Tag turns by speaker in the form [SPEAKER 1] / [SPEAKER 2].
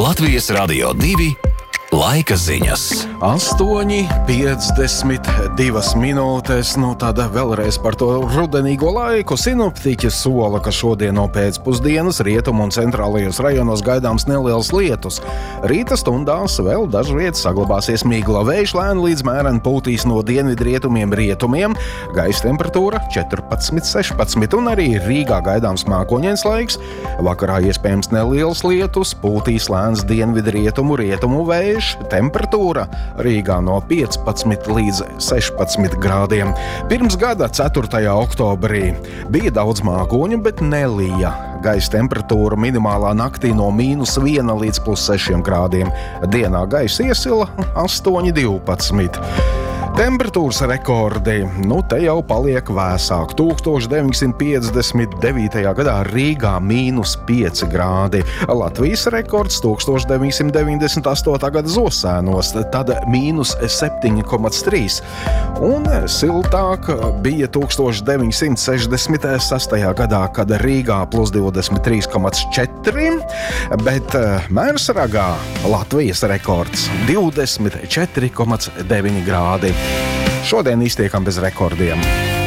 [SPEAKER 1] Latvijas Radio 2 laika ziņas.
[SPEAKER 2] 8:52 minūtes. Tad vēlreiz par to rudenīgo laiku. Sinoptiķi sola, ka šodien no pēcpusdienas rietumu un centrālajos rajonos gaidāms neliels lietus. Rīta stundās vēl dažviet saglabāsies migla. Vējš lēni līdz mēreni pūtīs no dienvidrietumiem rietumiem. Gaisa temperatūra 14-16 un arī Rīgā gaidāms mākoņains laiks. Vakarā iespējams neliels lietus, pūtīs lēns dienvidrietumu rietumu vējš. Temperatūra Rīgā no 15 līdz 16 grādiem. Pirms gada 4. oktobrī bija daudz mākoņu, bet nelija. Gaisa temperatūra minimālā naktī no -1 līdz +6 grādiem. Dienā gaisa iesila 8-12. Temperatūras rekordi, te jau paliek vēsāk. 1959. gadā Rīgā -5 grādi. Latvijas rekords 1998. gada Zosēnos, tad -7,3. Un siltāk bija 1966. gadā, kad Rīgā +23,4, bet Mērsragā Latvijas rekords 24,9 grādi. Šodien iztiekam bez rekordiem.